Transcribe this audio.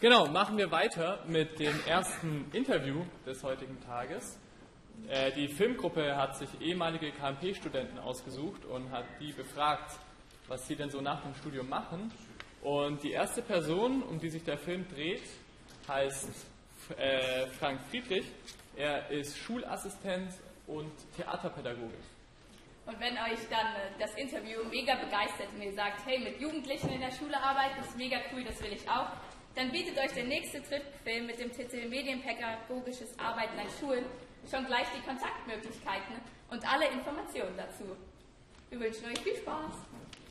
Genau, machen wir weiter mit dem ersten Interview des heutigen Tages. Die Filmgruppe hat sich ehemalige KMP-Studenten ausgesucht und hat die befragt, was sie denn so nach dem Studium machen. Und die erste Person, um die sich der Film dreht, heißt Frank Friedrich. Er ist Schulassistent und Theaterpädagoge. Und wenn euch dann das Interview mega begeistert und ihr sagt, hey, mit Jugendlichen in der Schule arbeiten, ist mega cool, das will ich auch, dann bietet euch der nächste Trickfilm mit dem Titel Medienpädagogisches Arbeiten an Schulen schon gleich die Kontaktmöglichkeiten und alle Informationen dazu. Wir wünschen euch viel Spaß!